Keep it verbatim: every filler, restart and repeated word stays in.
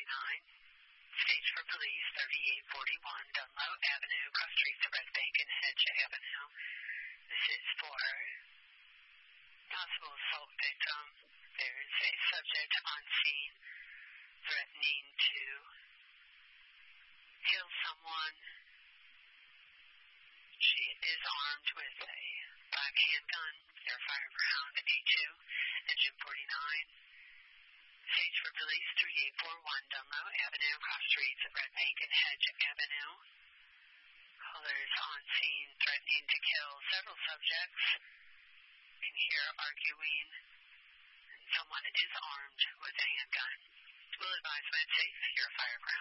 forty-nine. Stage for police, thirty-eight forty-one Dunlow Avenue, cross streets of Red Bank and Hedge Avenue. This is for possible assault victim. There's a subject on scene threatening to kill someone. She is armed with a black handgun. They're firing around A two, engine forty-nine. Stage for police, thirty-eight forty-one Dunlow Avenue, cross streets of Red Bank and Hedge Avenue. Callers on scene threatening to kill several subjects. You can hear arguing. Someone is armed with a handgun. Will advise when it's safe. You're a fire ground.